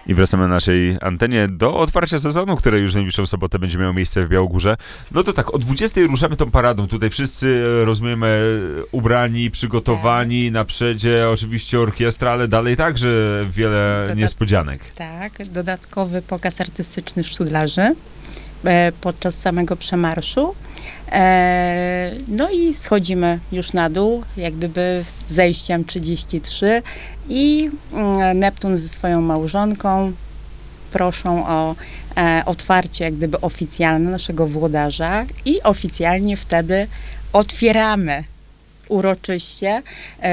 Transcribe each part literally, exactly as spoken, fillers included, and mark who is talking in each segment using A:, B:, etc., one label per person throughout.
A: I wracamy na naszej antenie do otwarcia sezonu, które już w najbliższą sobotę będzie miało miejsce w Białogórze. No to tak, o dwudziestej ruszamy tą paradą. Tutaj wszyscy, rozumiemy, ubrani, przygotowani, tak. Na przedzie oczywiście orkiestra, ale dalej także wiele Dodat- niespodzianek.
B: Tak, dodatkowy pokaz artystyczny sztudlarzy e, podczas samego przemarszu. E, no i schodzimy już na dół, jak gdyby zejściem trzydzieści trzy i mm, Neptun ze swoją małżonką proszą o e, otwarcie jak gdyby oficjalne naszego włodarza i oficjalnie wtedy otwieramy uroczyście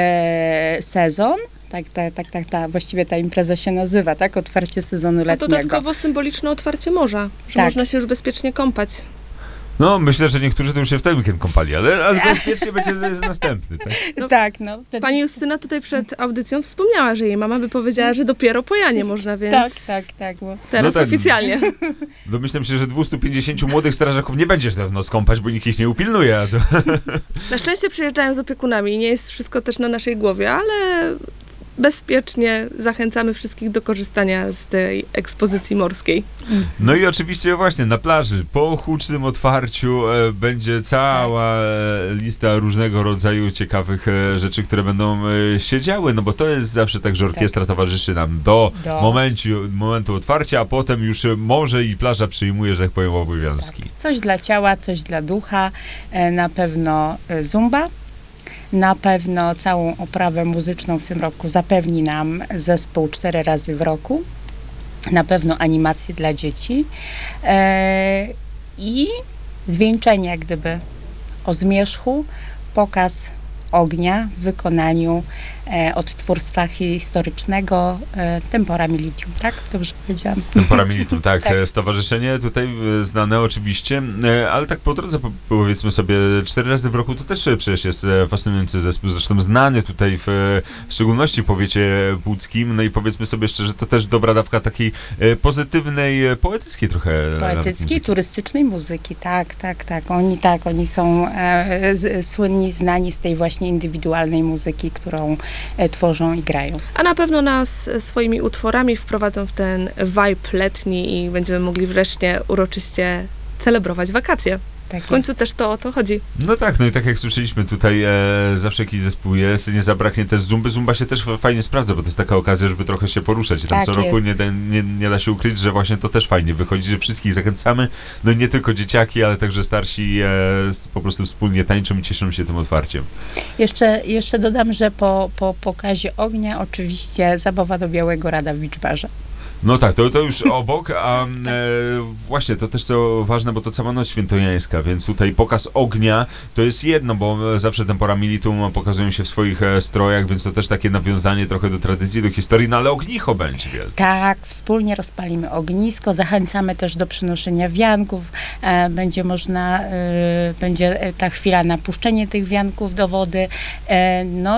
B: e, sezon. Tak, tak, tak, tak, ta, właściwie ta impreza się nazywa, tak? Otwarcie sezonu letniego.
C: A dodatkowo symboliczne otwarcie morza, że
B: tak.
C: można się już bezpiecznie kąpać.
A: No, myślę, że niektórzy to już się w ten weekend kąpali, ale, ale bezpiecznie będzie następny. Tak,
B: no, tak, no. Wtedy...
C: Pani Justyna tutaj przed audycją wspomniała, że jej mama by powiedziała, że dopiero po Janie można, więc...
B: Tak, tak, tak. Bo...
C: Teraz
A: no tak,
C: oficjalnie.
A: Domyślam się, że dwieście pięćdziesięciu młodych strażaków nie będziesz dawno skąpać, bo nikt ich nie upilnuje. To...
C: Na szczęście przyjeżdżają z opiekunami i nie jest wszystko też na naszej głowie, ale... bezpiecznie zachęcamy wszystkich do korzystania z tej ekspozycji morskiej.
A: No i oczywiście właśnie na plaży po hucznym otwarciu e, będzie cała e, lista różnego rodzaju ciekawych e, rzeczy, które będą e, się działy, no bo to jest zawsze tak, że orkiestra tak. towarzyszy nam do, do. Momentu, momentu otwarcia, a potem już morze i plaża przyjmuje, że tak powiem, obowiązki.
B: Tak. Coś dla ciała, coś dla ducha, e, na pewno e, zumba. Na pewno całą oprawę muzyczną w tym roku zapewni nam zespół cztery razy w roku. Na pewno animacje dla dzieci. E, I zwieńczenie jak gdyby o zmierzchu, pokaz ognia w wykonaniu e, odtwórstwa historycznego e, Tempora Militum, tak? Dobrze powiedziałam?
A: Tempora Militum, tak.
B: tak.
A: Stowarzyszenie tutaj znane oczywiście, e, ale tak po drodze po, powiedzmy sobie, cztery razy w roku to też przecież jest fascynujący zespół, zresztą znany tutaj w, w szczególności w powiecie łódzkim, no i powiedzmy sobie szczerze, to też dobra dawka takiej e, pozytywnej, poetyckiej trochę.
B: Poetyckiej, turystycznej muzyki, tak, tak, tak. Oni tak, oni są e, z, słynni, znani z tej właśnie indywidualnej muzyki, którą e, tworzą i grają.
C: A na pewno nas swoimi utworami wprowadzą w ten vibe letni i będziemy mogli wreszcie uroczyście celebrować wakacje.
B: Tak
C: w końcu jest. Też to o to chodzi.
A: No tak, no i tak jak słyszeliśmy tutaj, e, zawsze jakiś zespół jest, nie zabraknie też zumby. Zumba się też fajnie sprawdza, bo to jest taka okazja, żeby trochę się poruszać. Tam
B: tak
A: co roku nie, nie, nie da się ukryć, że właśnie to też fajnie wychodzi, że wszystkich zachęcamy. No i nie tylko dzieciaki, ale także starsi e, po prostu wspólnie tańczą i cieszą się tym otwarciem.
B: Jeszcze, jeszcze dodam, że po, po pokazie ognia oczywiście zabawa do Białego Rada w Beach Barze.
A: No tak, to, to już obok, a e, właśnie to też co ważne, bo to cała noc świętojańska, więc tutaj pokaz ognia to jest jedno, bo zawsze Tempora Militum pokazują się w swoich e, strojach, więc to też takie nawiązanie trochę do tradycji, do historii, no ale ognicho będzie wielkie.
B: Tak, wspólnie rozpalimy ognisko, zachęcamy też do przynoszenia wianków, e, będzie można, e, będzie ta chwila na puszczenie tych wianków do wody, e, no